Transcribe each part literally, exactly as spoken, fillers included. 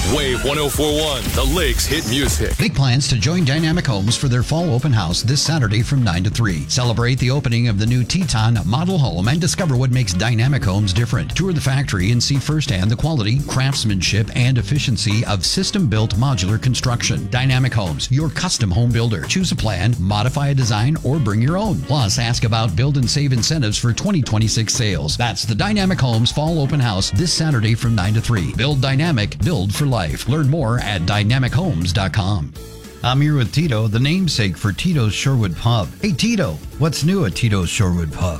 Wave one oh four point one, the Lakes hit music. Make plans to join Dynamic Homes for their fall open house this Saturday from nine to three. Celebrate the opening of the new Teton model home and discover what makes Dynamic Homes different. Tour the factory and see firsthand the quality, craftsmanship, and efficiency of system-built modular construction. Dynamic Homes, your custom home builder. Choose a plan, modify a design, or bring your own. Plus, ask about build and save incentives for twenty twenty-six sales. That's the Dynamic Homes Fall Open House this Saturday from nine to three. Build dynamic, build for life. Learn more at dynamic homes dot com. I'm here with Tito, the namesake for Tito's Shorewood Pub. Hey, Tito, what's new at Tito's Shorewood Pub?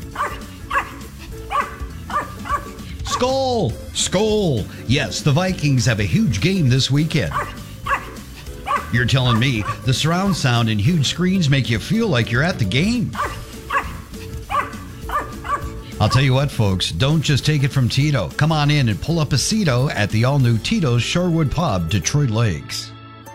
Skol! Skol! Yes, the Vikings have a huge game this weekend. You're telling me the surround sound and huge screens make you feel like you're at the game? I'll tell you what, folks, don't just take it from Tito. Come on in and pull up a seato at the all-new Tito's Shorewood Pub, Detroit Lakes.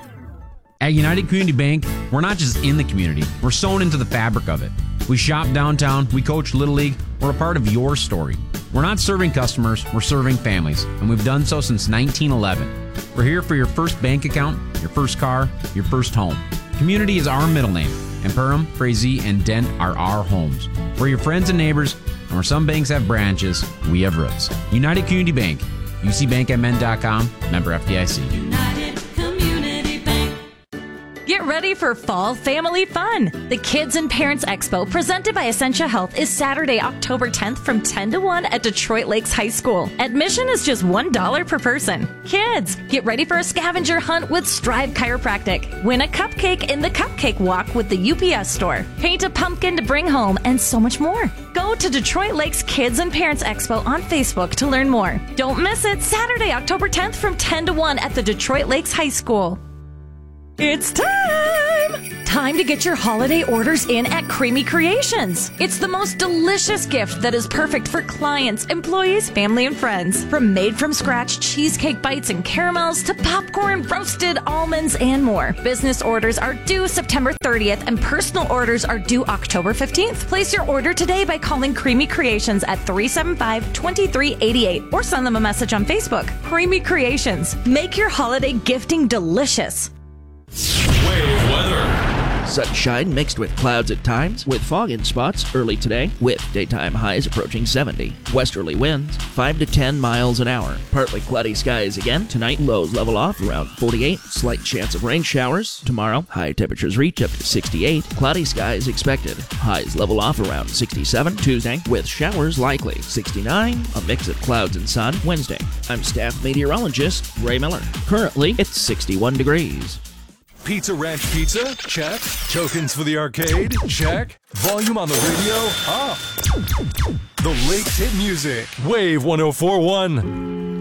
At United Community Bank, we're not just in the community, we're sewn into the fabric of it. We shop downtown, we coach Little League, we're a part of your story. We're not serving customers, we're serving families, and we've done so since nineteen eleven. We're here for your first bank account, your first car, your first home. Community is our middle name, and Perham, Frazee, and Dent are our homes. We're your friends and neighbors, and where some banks have branches, we have roots. United Community Bank, U C bank m n dot com, member F D I C. United Community Bank. Get ready for fall family fun. The Kids and Parents Expo presented by Essentia Health is Saturday, October tenth from ten to one at Detroit Lakes High School. Admission is just one dollar per person. Kids, get ready for a scavenger hunt with Strive Chiropractic. Win a cupcake in the Cupcake Walk with the U P S store. Paint a pumpkin to bring home and so much more. Go to Detroit Lakes Kids and Parents Expo on Facebook to learn more. Don't miss it, Saturday, October tenth from ten to one at the Detroit Lakes High School. It's time! Time to get your holiday orders in at Creamy Creations. It's the most delicious gift that is perfect for clients, employees, family, and friends. From made-from-scratch cheesecake bites and caramels to popcorn, roasted almonds, and more. Business orders are due September thirtieth and personal orders are due October fifteenth. Place your order today by calling Creamy Creations at three seven five, two three eight eight or send them a message on Facebook. Creamy Creations. Make your holiday gifting delicious. Wave weather. Sunshine mixed with clouds at times, with fog in spots early today, with daytime highs approaching seventy. Westerly winds, five to ten miles an hour. Partly cloudy skies again. Tonight, lows level off around forty-eight. Slight chance of rain showers. Tomorrow, high temperatures reach up to sixty-eight. Cloudy skies expected. Highs level off around sixty-seven. Tuesday, with showers likely. sixty-nine. A mix of clouds and sun. Wednesday. I'm staff meteorologist Ray Miller. Currently, it's sixty-one degrees. Pizza Ranch Pizza? Check. Tokens for the arcade? Check. Volume on the radio? Up. The Lakes hit music. Wave one oh four point one.